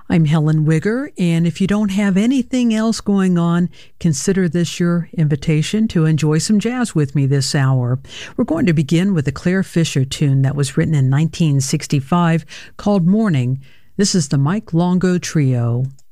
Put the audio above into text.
I'm Helen Wigger, and if you don't have anything else going on, consider this your invitation to enjoy some jazz with me this hour. We're going to begin with a Claire Fisher tune that was written in 1965 called Morning. This is the Mike Longo Trio.